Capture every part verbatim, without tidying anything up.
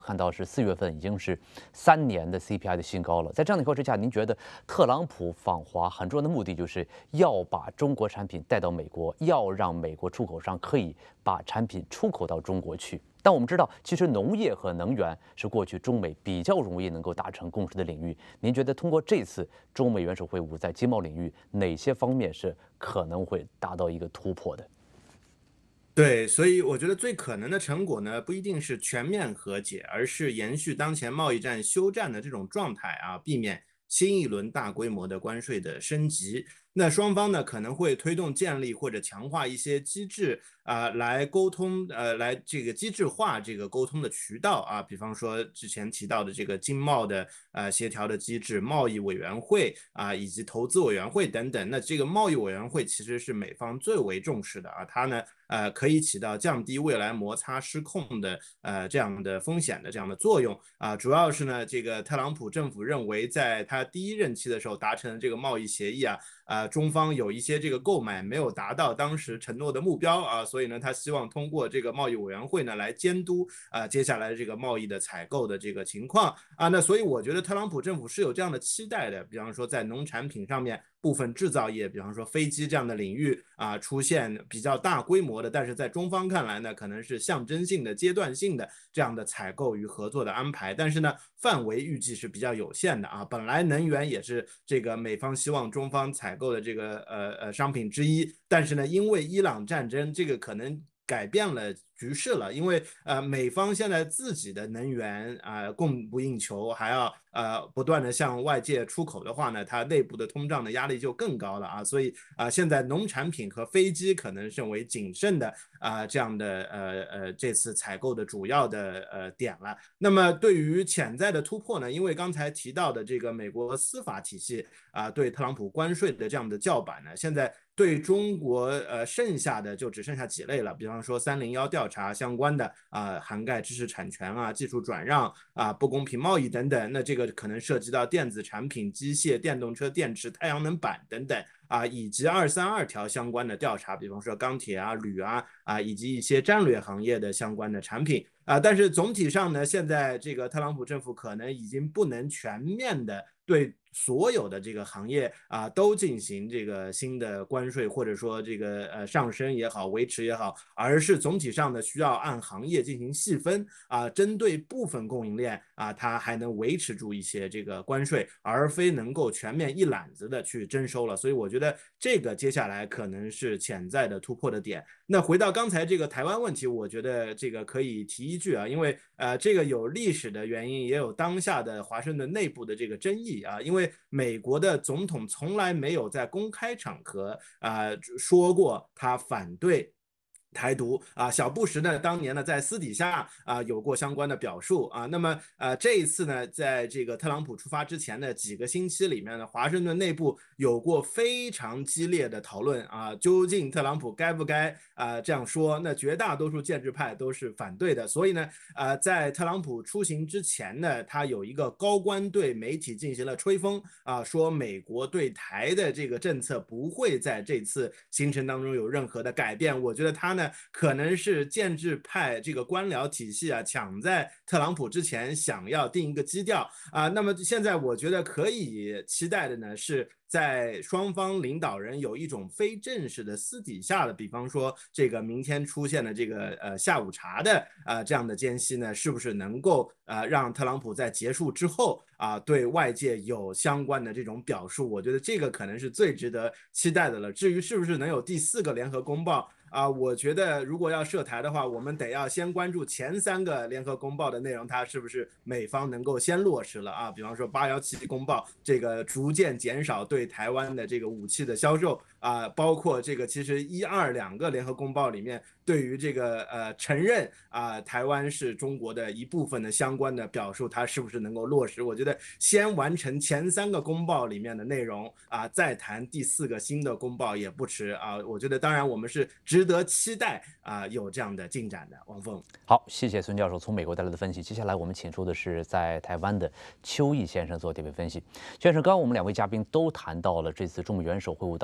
看到是四月份已经是三年的 C P I 的新高了。在这样的情况之下，您觉得特朗普访华很重要的目的就是要把中国产品带到美国，要让美国出口商可以把产品出口到中国去？但我们知道，其实农业和能源是过去中美比较容易能够达成共识的领域。您觉得通过这次中美元首会晤，在经贸领域哪些方面是可能会达到一个突破的？ 对，所以我觉得最可能的成果呢，不一定是全面和解，而是延续当前贸易战休战的这种状态啊，避免新一轮大规模的关税的升级。那双方呢可能会推动建立或者强化一些机制啊、来沟通，呃，来这个机制化这个沟通的渠道啊，比方说之前提到的这个经贸的呃协调的机制、贸易委员会啊，以及投资委员会等等。那这个贸易委员会其实是美方最为重视的啊，它呢呃可以起到降低未来摩擦失控的呃这样的风险的这样的作用啊。主要是呢，这个特朗普政府认为，在他第一任期的时候达成的这个贸易协议啊。呃，中方有一些这个购买没有达到当时承诺的目标啊，所以呢，他希望通过这个贸易委员会呢来监督啊、呃、接下来这个贸易的采购的这个情况啊。那所以我觉得特朗普政府是有这样的期待的，比方说在农产品上面。部分制造业，比方说飞机这样的领域啊，出现比较大规模的，但是在中方看来呢，可能是象征性的、阶段性的这样的采购与合作的安排，但是呢，范围预计是比较有限的啊。本来能源也是这个美方希望中方采购的这个呃呃商品之一，但是呢，因为伊朗战争，这个可能改变了局势了，因为呃美方现在自己的能源啊、呃、供不应求，还要呃不断的向外界出口的话呢，它内部的通胀的压力就更高了啊，所以啊、呃、现在农产品和飞机可能甚为谨慎的啊、呃、这样的呃呃这次采购的主要的呃点了。那么对于潜在的突破呢，因为刚才提到的这个美国司法体系啊、呃、对特朗普关税的这样的叫板呢，现在对中国呃剩下的就只剩下几类了，比方说三零幺调查相关的啊、呃，涵盖知识产权啊、技术转让啊、不公平贸易等等，那这个可能涉及到电子产品、机械、电动车电池、太阳能板等等。啊，以及二三二条相关的调查，比方说钢铁啊、铝啊啊，以及一些战略行业的相关的产品啊。但是总体上呢，现在这个特朗普政府可能已经不能全面的对所有的这个行业啊都进行这个新的关税，或者说这个呃上升也好，维持也好，而是总体上呢需要按行业进行细分啊，针对部分供应链啊，它还能维持住一些这个关税，而非能够全面一揽子的去征收了。所以我觉得这个接下来可能是潜在的突破的点。那回到刚才这个台湾问题，我觉得这个可以提一句啊，因为呃这个有历史的原因，也有当下的华盛顿内部的这个争议啊，因为美国的总统从来没有在公开场合啊、呃、说过他反对。台独啊，小布什呢，当年呢在私底下啊有过相关的表述啊。那么呃这一次呢，在这个特朗普出发之前的几个星期里面呢，华盛顿内部有过非常激烈的讨论啊，究竟特朗普该不该啊这样说？那绝大多数建制派都是反对的。所以呢，呃，在特朗普出行之前呢，他有一个高官对媒体进行了吹风啊，说美国对台的这个政策不会在这次行程当中有任何的改变。我觉得他呢。呢，可能是建制派这个官僚体系啊，抢在特朗普之前想要定一个基调啊。那么现在我觉得可以期待的呢，是在双方领导人有一种非正式的私底下的，比方说这个明天出现的这个呃下午茶的啊、呃、这样的间隙呢，是不是能够呃让特朗普在结束之后啊、呃、对外界有相关的这种表述？我觉得这个可能是最值得期待的了。至于是不是能有第四个联合公报？啊，我觉得如果要涉台的话，我们得要先关注前三个联合公报的内容，它是不是美方能够先落实了啊？比方说八幺七公报，这个逐渐减少对台湾的这个武器的销售啊，包括这个其实一二两个联合公报里面对于这个呃承认啊台湾是中国的一部分的相关的表述，它是不是能够落实？我觉得先完成前三个公报里面的内容啊，再谈第四个新的公报也不迟啊。我觉得当然我们是值得期待啊有这样的进展的。王峰， 好，谢谢孙教授从美国带来的分析。接下来我们请出的是在台湾的邱毅先生做点评分析。先生，刚刚我们两位嘉宾都谈到了这次中美元首会晤当中会出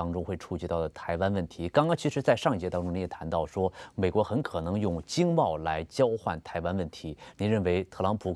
触及到的台湾问题。刚刚其实，在上一节当中，您也谈到说，美国很可能用经贸来交换台湾问题。您认为特朗普